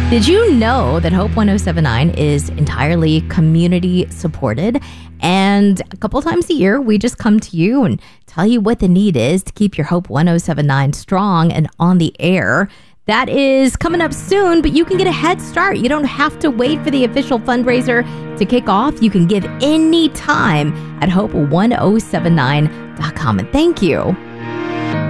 Did you know that Hope 1079 is entirely community supported? And a couple times a year, we just come to you and tell you what the need is to keep your Hope 1079 strong and on the air. That is coming up soon, but you can get a head start. You don't have to wait for the official fundraiser to kick off. You can give any time at hope1079.com. And thank you